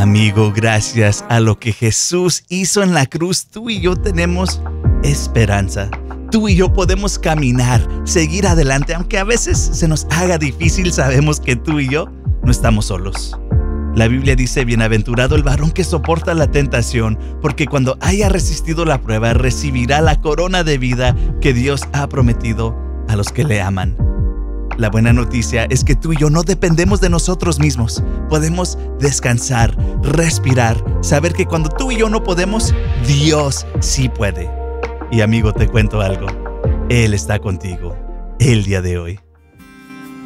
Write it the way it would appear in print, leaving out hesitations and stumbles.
Amigo, gracias a lo que Jesús hizo en la cruz, tú y yo tenemos esperanza. Tú y yo podemos caminar, seguir adelante, aunque a veces se nos haga difícil. Sabemos que tú y yo no estamos solos. La Biblia dice: bienaventurado el varón que soporta la tentación, porque cuando haya resistido la prueba, recibirá la corona de vida que Dios ha prometido a los que le aman. La buena noticia es que tú y yo no dependemos de nosotros mismos. Podemos descansar, respirar, saber que cuando tú y yo no podemos, Dios sí puede. Y amigo, te cuento algo. Él está contigo el día de hoy.